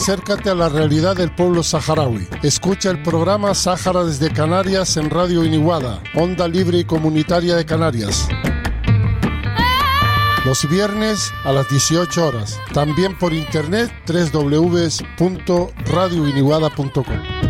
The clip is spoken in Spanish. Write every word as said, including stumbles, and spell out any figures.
acércate a la realidad del pueblo saharaui. Escucha el programa Sáhara desde Canarias en Radio Iniguada, Onda Libre y Comunitaria de Canarias. Los viernes a las dieciocho horas. También por internet doble u doble u doble u punto radio iniguada punto com.